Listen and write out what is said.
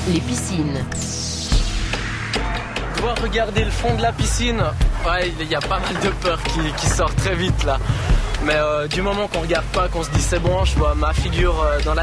les piscines. Voir regarder le fond de la piscine, ouais, il y a pas mal de peur qui sort très vite là. Mais du moment qu'on regarde pas, qu'on se dit c'est bon, je vois ma figure dans la